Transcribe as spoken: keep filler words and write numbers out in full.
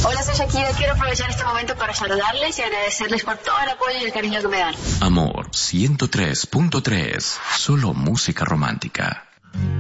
Hola, soy Shakira. Quiero aprovechar este momento para saludarles y agradecerles por todo el apoyo y el cariño que me dan. Amor ciento tres punto tres. Solo música romántica.